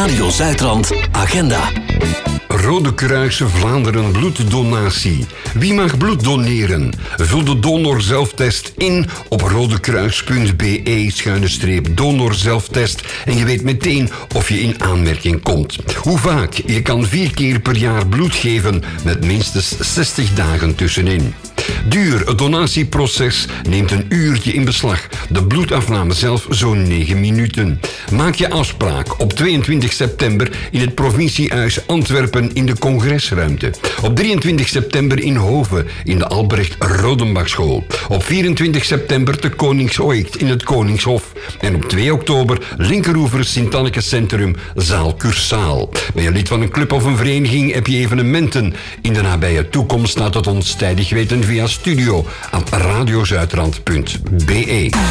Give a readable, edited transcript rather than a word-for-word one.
Radio Zuidrand Agenda. Rode Kruis Vlaanderen bloeddonatie. Wie mag bloed doneren? Vul de donorzelftest in op rodekruis.be/donorzelftest en je weet meteen of je in aanmerking komt. Hoe vaak? Je kan 4 keer per jaar bloed geven met minstens 60 dagen tussenin. Duur, het donatieproces neemt een uurtje in beslag. De bloedafname zelf zo'n 9 minuten. Maak je afspraak op 22 september in het provinciehuis Antwerpen in de congresruimte. Op 23 september in Hoven in de Albrecht Rodenbachschool. Op 24 september te Koningsoord in het Koningshof. En op 2 oktober Linkeroever Sint-Anneke Centrum, zaal Cursaal. Ben je lid van een club of een vereniging, heb je evenementen. In de nabije toekomst laat het ons tijdig weten via studio@radiozuidrand.be.